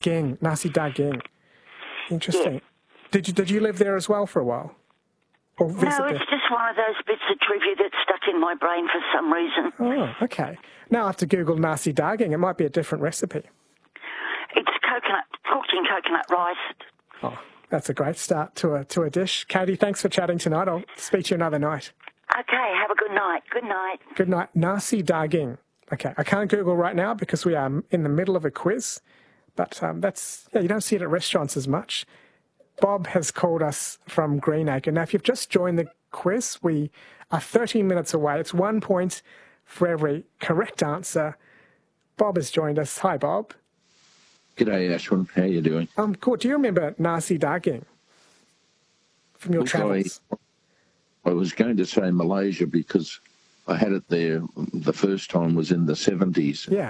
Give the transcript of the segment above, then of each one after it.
Daging. Nasi Daging. Interesting. Yeah. Did you live there as well for a while? Or visit No, there? it's just one of those bits of trivia that's stuck in my brain for some reason. Oh, okay. Now I have to Google Nasi Daging. It might be a different recipe. It's cooked in coconut rice. Oh, that's a great start to a dish. Katie, thanks for chatting tonight. I'll speak to you another night. Okay, have a good night. Good night. Good night. Nasi Daging. Okay, I can't Google right now because we are in the middle of a quiz, but you don't see it at restaurants as much. Bob has called us from Greenacre. Now, if you've just joined the quiz, we are 13 minutes away. It's 1 point for every correct answer. Bob has joined us. Hi, Bob. G'day, Ashwin. How you doing? I'm good. Do you remember Nasi Daging from your travels? I was going to say Malaysia because I had it there. The first time was in the 70s. Yeah.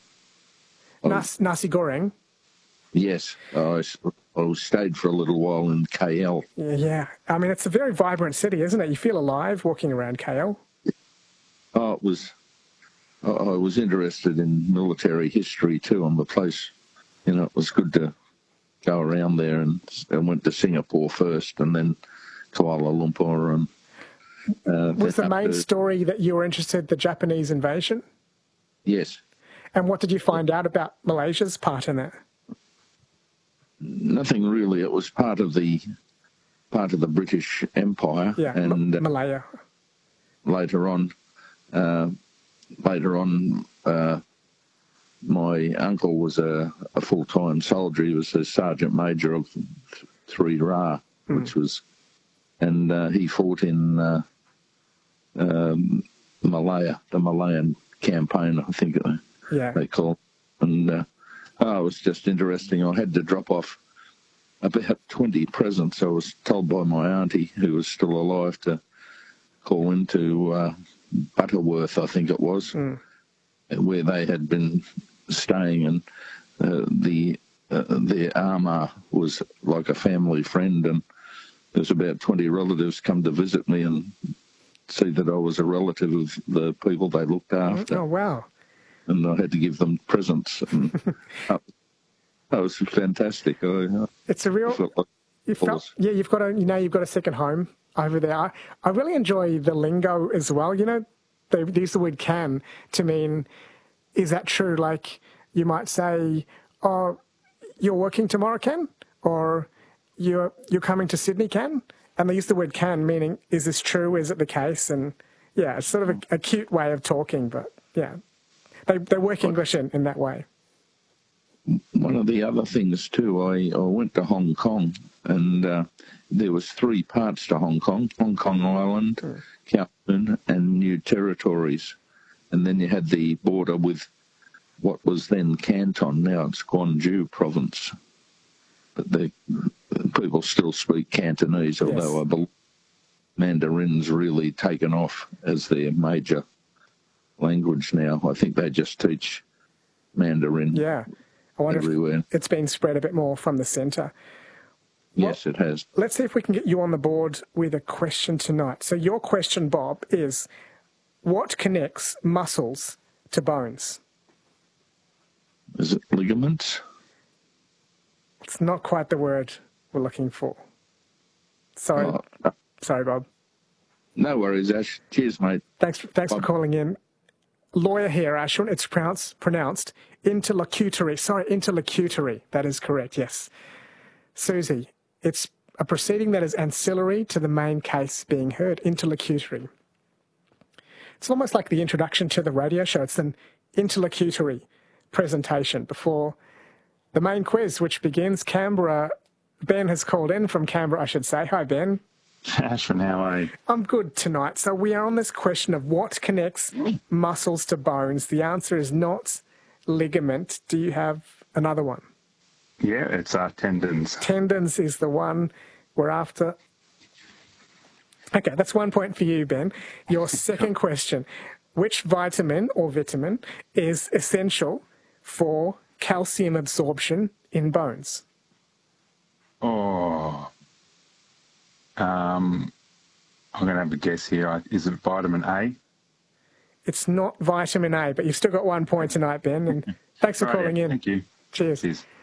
Nasi goreng? Yes. I stayed for a little while in KL. Yeah. I mean, it's a very vibrant city, isn't it? You feel alive walking around KL. Oh, it was. I was interested in military history too on the place. You know, it was good to go around there, and I went to Singapore first and then Kuala Lumpur. And was the main story that you were interested in the Japanese invasion? Yes. And what did you find out about Malaysia's part in that? Nothing really. It was part of the British Empire. Yeah, and Malaya. Later on, my uncle was a full-time soldier. He was a sergeant major of 3 Ra, which was, and he fought in Malaya, the Malayan campaign, I think they call it. And it was just interesting. I had to drop off about 20 presents. I was told by my auntie, who was still alive, to call into Butterworth, I think it was, where they had been staying, and their armour was like a family friend, and there's about 20 relatives come to visit me and see that I was a relative of the people they looked after. Oh, wow. And I had to give them presents. And that was fantastic. It's a real... you've got a second home over there. I really enjoy the lingo as well. You know, they use the word can to mean, is that true? Like, you might say, oh, you're working tomorrow, Ken? Or you're coming to Sydney, Ken? And they use the word can, meaning, is this true? Is it the case? And, yeah, it's sort of a cute way of talking, but, yeah. They work English in that way. One of the other things, too, I went to Hong Kong, and there was 3 parts to Hong Kong Island, Kowloon, and New Territories. And then you had the border with what was then Canton, now it's Gwangju province. But the people still speak Cantonese, although I believe Mandarin's really taken off as their major language now. I think they just teach Mandarin I wonder everywhere. If it's been spread a bit more from the centre. Yes, it has. Let's see if we can get you on the board with a question tonight. So your question, Bob, is what connects muscles to bones? Is it ligaments? It's not quite the word we're looking for. Sorry, Sorry, Bob. No worries, Ash. Cheers, mate. Thanks for calling in. Lawyer here, Ashwin. It's pronounced interlocutory. Sorry, interlocutory. That is correct, yes. Susie, it's a proceeding that is ancillary to the main case being heard, interlocutory. It's almost like the introduction to the radio show. It's an interlocutory presentation before the main quiz, which begins. Canberra. Ben has called in from Canberra, I should say. Hi, Ben. Ashwin, how are you? I'm good tonight. So we are on this question of what connects muscles to bones. The answer is not ligament. Do you have another one? Yeah, it's tendons. Tendons is the one we're after. Okay, that's 1 point for you, Ben. Your second question. Which vitamin is essential for calcium absorption in bones? I'm going to have a guess here. Is it vitamin A? It's not vitamin A, but you've still got 1 point tonight, Ben. And thanks for calling in. Thank you. Cheers.